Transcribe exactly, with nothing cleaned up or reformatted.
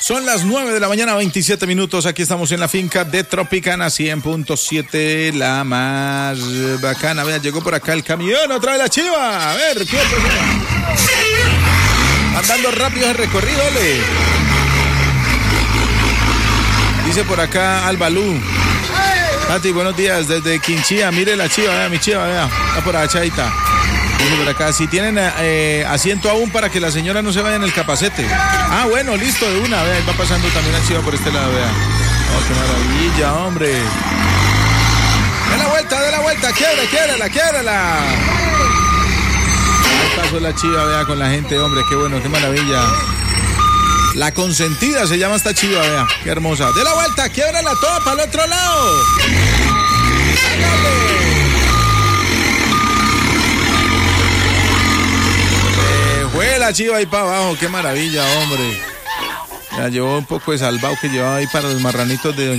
Son las nueve de la mañana, veintisiete minutos. Aquí estamos en la finca de Tropicana cien punto siete, la más bacana. Vean, llegó por acá el camión, otra vez la chiva. A ver, ¿qué pasa? Andando rápido el recorrido, ole. Dice por acá Albalú. Tati, buenos días, desde Quinchía. Mire la chiva, vea, mi chiva, vea. Está por acá, ahí. Dice por acá, si tienen eh, asiento aún para que la señora no se vaya en el capacete. Ah, bueno, listo, de una, vea, ahí va pasando también la chiva por este lado, vea. Oh, qué maravilla, hombre. De la vuelta, de la vuelta, quiebra, quiebra, quiebra. Ahí pasó la chiva, vea, con la gente, hombre, qué bueno, qué maravilla. La consentida se llama esta chiva, vea, qué hermosa. De la vuelta, quiébrala toda para el otro lado. ¡Hágale! Fue la chiva ahí para abajo, qué maravilla, hombre. Ya llevó un poco de salvado que llevaba ahí para los marranitos de doña